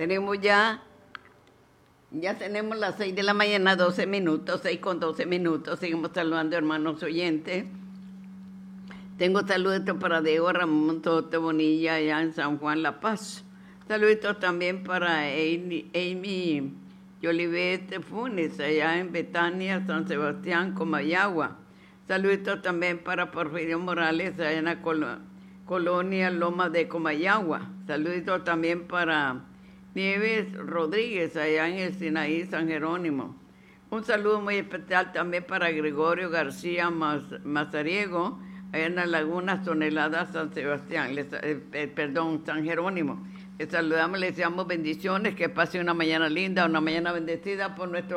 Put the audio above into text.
Tenemos ya tenemos las 6 de la mañana, 12 minutos, 6 con 12 minutos. Seguimos saludando, hermanos oyentes. Tengo saludos para Diego Ramón Soto Bonilla, allá en San Juan, La Paz. Saluditos también para Amy Yolivete Funes, allá en Betania, San Sebastián, Comayagua. Saluditos también para Porfirio Morales, allá en la colonia Loma de Comayagua. Saluditos también para Nieves Rodríguez, allá en el Sinaí, San Jerónimo. Un saludo muy especial también para Gregorio García Mazariego, allá en la Laguna Tonelada, San Sebastián, San Jerónimo. Les saludamos, les deseamos bendiciones, que pase una mañana linda, una mañana bendecida por nuestro